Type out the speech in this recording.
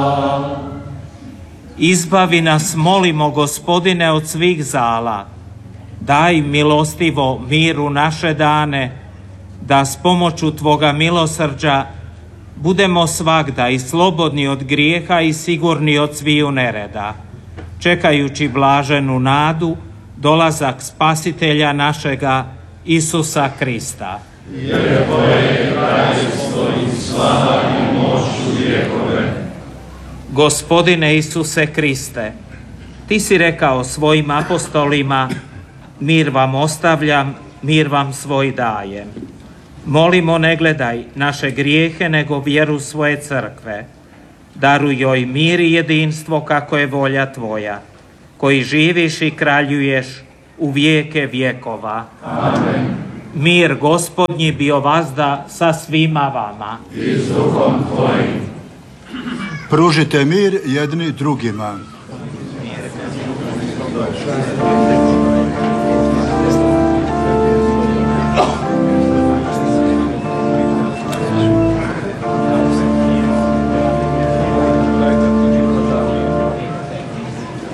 Izbavi nas, molimo, Gospodine, od svih zala. Daj milostivo miru naše dane, da s pomoću Tvoga milosrđa budemo svagda i slobodni od grijeha i sigurni od sviju nereda, čekajući blaženu nadu, dolazak Spasitelja našega, Isusa Krista. Jer Tvoje kraljevstvo i slava i moć u vjekove. Gospodine Isuse Kriste, Ti si rekao svojim apostolima: mir vam ostavljam, mir vam svoj dajem. Molimo, ne gledaj naše grijehe, nego vjeru svoje crkve. Daruj joj mir i jedinstvo kako je volja Tvoja, koji živiš i kraljuješ u vijeke vjekova. Amen. Mir Gospodnji bio vazda sa svima vama. I s duhom Tvojim. Pružite mir jedni drugima.